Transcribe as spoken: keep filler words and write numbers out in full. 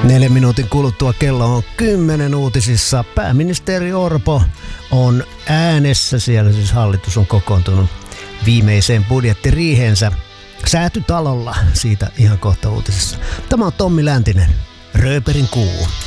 Neljän minuutin kuluttua kello on kymmenen uutisissa. Pääministeri Orpo on äänessä. Siellä siis hallitus on kokoontunut viimeiseen budjettiriihensä Säätytalolla. Siitä ihan kohta uutisissa. Tämä on Tommi Läntinen. Rööperin kuu.